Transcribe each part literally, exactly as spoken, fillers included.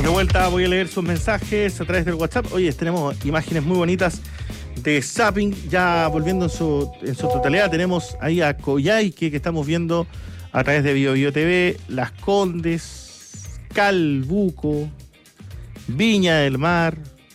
Estamos de vuelta, voy a leer sus mensajes a través del WhatsApp. Oye, tenemos imágenes muy bonitas de zapping, ya volviendo en su, en su totalidad. Tenemos ahí a Coyhaique, que estamos viendo a través de Bio Bio T V, Las Condes, Calbuco, Viña del Mar,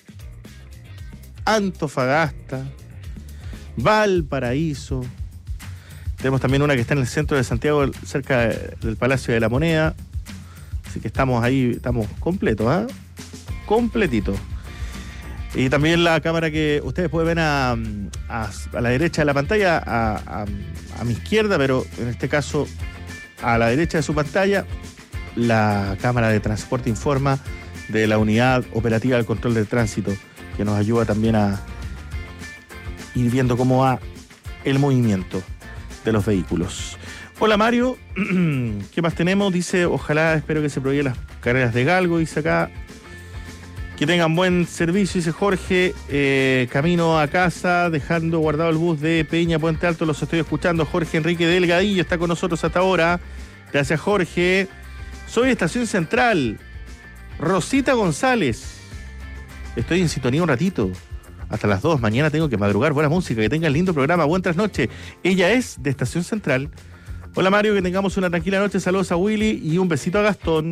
Antofagasta, Valparaíso. Tenemos también una que está en el centro de Santiago, cerca del Palacio de la Moneda. Así que estamos ahí, estamos completos, ¿ah? ¿eh? Completito. Y también la cámara que ustedes pueden ver a, a, a la derecha de la pantalla, a, a, a mi izquierda, pero en este caso a la derecha de su pantalla, la cámara de Transporte Informa de la Unidad Operativa del Control del Tránsito, que nos ayuda también a ir viendo cómo va el movimiento de los vehículos. Hola Mario, ¿qué más tenemos? Dice, ojalá, espero que se prohíben las carreras de galgo, dice acá. Que tengan buen servicio, dice Jorge. Eh, camino a casa, dejando guardado el bus de Peña Puente Alto, los estoy escuchando. Jorge Enrique Delgadillo está con nosotros hasta ahora. Gracias, Jorge. Soy Estación Central. Rosita González. Estoy en sintonía un ratito. Hasta las dos. Mañana tengo que madrugar. Buena música. Que tengan lindo programa. Buenas trasnoches. Ella es de Estación Central. Hola Mario, que tengamos una tranquila noche. Saludos a Willy y un besito a Gastón.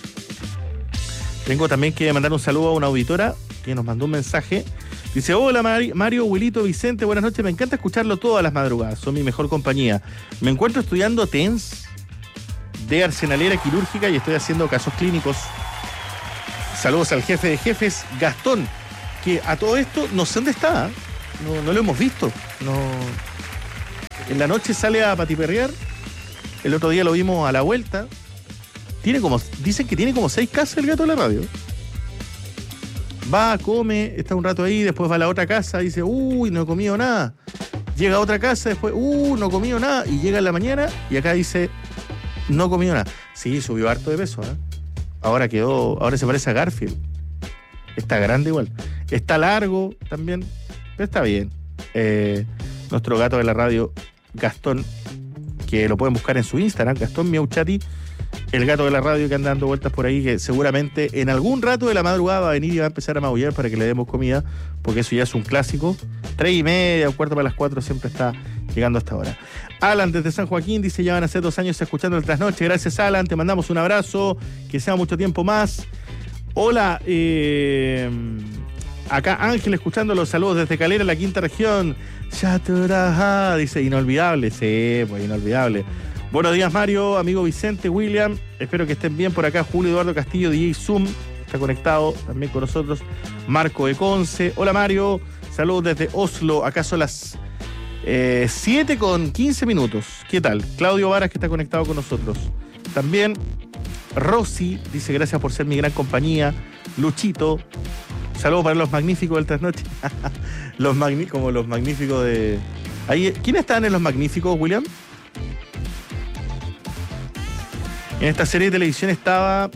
Tengo también que mandar un saludo a una auditora que nos mandó un mensaje. Dice, hola Mario, Wilito, Vicente, buenas noches. Me encanta escucharlo todas las madrugadas. Son mi mejor compañía. Me encuentro estudiando T E N S de Arsenalera Quirúrgica y estoy haciendo casos clínicos. Saludos al jefe de jefes, Gastón, que a todo esto no sé dónde está. No, no lo hemos visto. No. En la noche sale a patiperrear. El otro día lo vimos a la vuelta. Tiene como, dicen que tiene como seis casas el gato de la radio. Va, come, está un rato ahí, después va a la otra casa, dice, uy, no he comido nada. Llega a otra casa, después, uy, no he comido nada. Y llega en la mañana y acá dice, no he comido nada. Sí, subió harto de peso, ¿eh? Ahora quedó, ahora se parece a Garfield. Está grande igual. Está largo también, pero está bien. Eh, nuestro gato de la radio, Gastón, que lo pueden buscar en su Instagram, Gastón Miauchati, el gato de la radio que anda dando vueltas por ahí, que seguramente en algún rato de la madrugada va a venir y va a empezar a maullar para que le demos comida, porque eso ya es un clásico. Tres y media, un cuarto para las cuatro, siempre está llegando hasta ahora. Alan desde San Joaquín dice, ya van a ser dos años escuchando el Trasnoche. Gracias Alan, te mandamos un abrazo, que sea mucho tiempo más. Hola, eh, acá Ángel escuchando los saludos desde Calera, la quinta región. Chaturaja, dice, inolvidable, sí, pues inolvidable. Buenos días Mario, amigo Vicente, William, espero que estén bien por acá. Julio Eduardo Castillo, D J Zoom, está conectado también con nosotros. Marco de Conce, hola Mario, saludos desde Oslo, acá son las eh, siete con quince minutos. ¿Qué tal? Claudio Varas, que está conectado con nosotros. También Rosy, dice, gracias por ser mi gran compañía. Luchito, saludos para los magníficos del Trasnoche. Los magni- como los magníficos de... Ahí, ¿quiénes están en los magníficos, William? En esta serie de televisión estaba,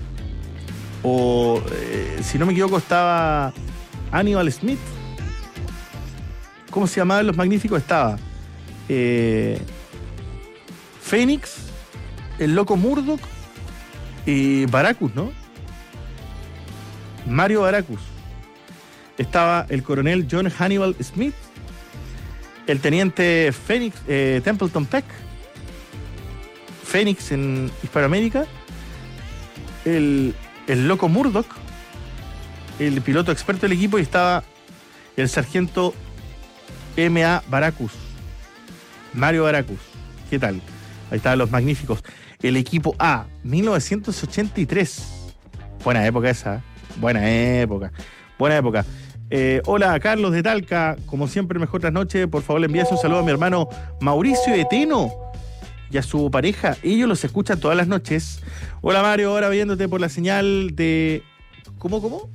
o eh, si no me equivoco, estaba Hannibal Smith. ¿Cómo se llamaban los magníficos? Estaba eh, Fénix, el loco Murdoch y Baracus, ¿no? Mario Baracus. Estaba el coronel John Hannibal Smith, el teniente Fénix, eh, Templeton Peck, Fénix en Hispanoamérica, el, el loco Murdoch, el piloto experto del equipo, y estaba el sargento M A Baracus, Mario Baracus. ¿Qué tal? Ahí estaban los magníficos. El equipo A, mil novecientos ochenta y tres. Buena época esa, buena época, buena época. Eh, hola, Carlos de Talca, como siempre, mejor trasnoche. Por favor, le envías un saludo a mi hermano Mauricio Eteno y a su pareja. Ellos los escuchan todas las noches. Hola, Mario, ahora viéndote por la señal de... ¿Cómo, cómo?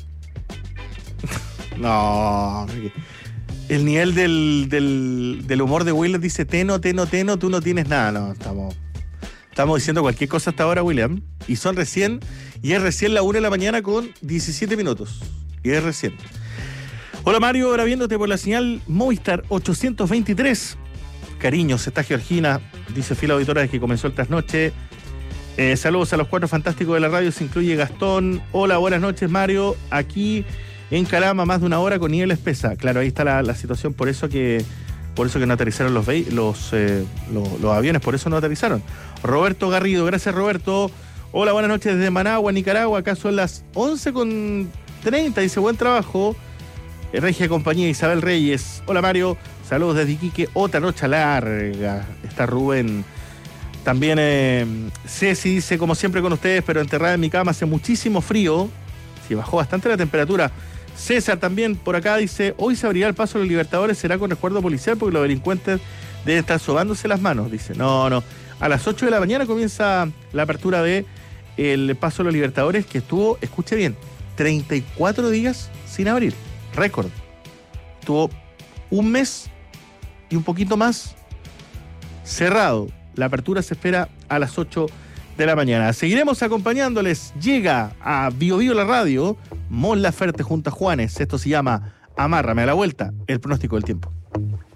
No, el nivel del, del, del humor de William dice, Teno, Teno, Teno, tú no tienes nada. No, estamos... Estamos diciendo cualquier cosa hasta ahora, William. Y son recién... Y es recién la una de la mañana con diecisiete minutos. Y es recién. Hola Mario, ahora viéndote por la señal Movistar ochocientos veintitrés. Cariños, está Georgina, dice fiel auditora desde que comenzó el Trasnoche. Eh, saludos a los cuatro fantásticos de la radio, se incluye Gastón. Hola, buenas noches, Mario. Aquí en Calama, más de una hora con nieve espesa. Claro, ahí está la, la situación, por eso que por eso que no aterrizaron los, los, eh, los, los aviones, por eso no aterrizaron. Roberto Garrido, gracias Roberto. Hola, buenas noches desde Managua, Nicaragua. Acá son las once con treinta, dice buen trabajo. Regia Compañía, Isabel Reyes. Hola Mario, saludos desde Iquique. Otra noche larga. Está Rubén. También eh, Ceci dice, como siempre con ustedes, pero enterrada en mi cama, hace muchísimo frío. Sí, bajó bastante la temperatura. César también por acá dice, hoy se abrirá el paso a los Libertadores, será con resguardo policial porque los delincuentes deben estar sobándose las manos. Dice, no, no. A las ocho de la mañana comienza la apertura de el paso a los Libertadores, que estuvo, escuche bien, treinta y cuatro días sin abrir. Récord. Estuvo un mes y un poquito más cerrado. La apertura se espera a las ocho de la mañana. Seguiremos acompañándoles. Llega a Bio Bio la radio, Mon Laferte junto a Juanes. Esto se llama Amárrame. A la vuelta, el pronóstico del tiempo.